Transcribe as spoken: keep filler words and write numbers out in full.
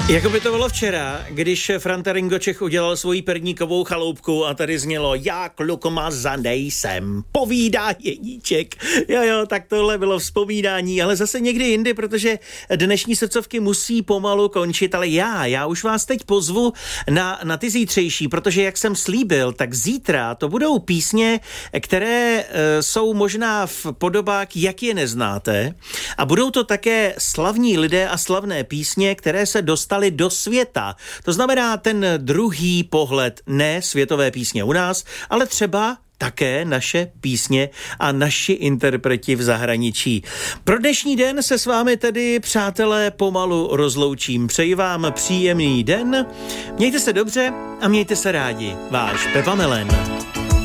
Jako by to bylo včera, když Franta Ringočech udělal svoji perníkovou chaloupku a tady znělo já klukmazanej jsem, povídá Jeníček. Jo, jo, tak tohle bylo vzpomínání, ale zase někdy jindy, protože dnešní srdcovky musí pomalu končit, ale já, já už vás teď pozvu na, na ty zítřejší, protože jak jsem slíbil, tak zítra to budou písně, které e, jsou možná v podobách, jak je neznáte, a budou to také slavní lidé a slavné písně, které se dostaly do světa. To znamená ten druhý pohled, ne světové písně u nás, ale třeba také naše písně a naši interpreti v zahraničí. Pro dnešní den se s vámi tedy, přátelé, pomalu rozloučím. Přeji vám příjemný den, mějte se dobře a mějte se rádi. Váš Pepa Melen.